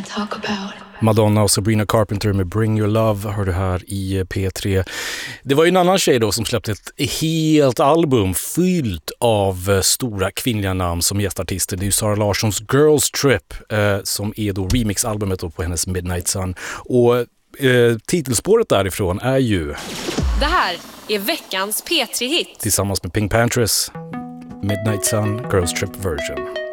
talk about. Madonna och Sabrina Carpenter med Bring Your Love hör du här i P3. Det var ju en annan tjej då som släppte ett helt album fyllt av stora kvinnliga namn som gästartister. Det är ju Sara Larssons Girls Trip som är då remixalbumet då på hennes Midnight Sun. Och titelspåret därifrån är ju... Det här är veckans P3-hit. Tillsammans med Pink Panthers Midnight Sun Girls Trip version.